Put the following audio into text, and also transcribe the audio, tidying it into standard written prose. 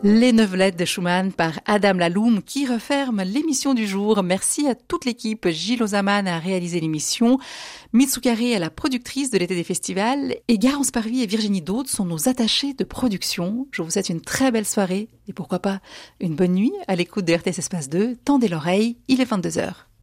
Les Neuvelettes de Schumann par Adam Laloum qui referme l'émission du jour. Merci à toute l'équipe. Gilles Ozaman a réalisé l'émission. Mitsukari est la productrice de l'été des festivals et Garance Parvi et Virginie Daude sont nos attachés de production. Je vous souhaite une très belle soirée et pourquoi pas une bonne nuit à l'écoute de RTS Espace 2. Tendez l'oreille, il est 22h.